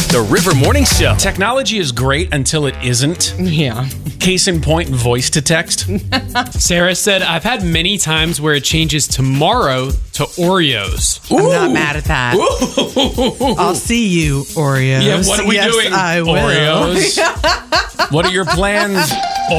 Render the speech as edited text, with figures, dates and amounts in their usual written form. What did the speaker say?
The River Morning Show. Technology is great until it isn't. Yeah. Case in point, voice to text. Sarah said, I've had many times where it changes tomorrow to Oreos. I'm not mad at that. I'll see you, Oreos. Yeah, what are we doing? I will. Oreos. What are your plans?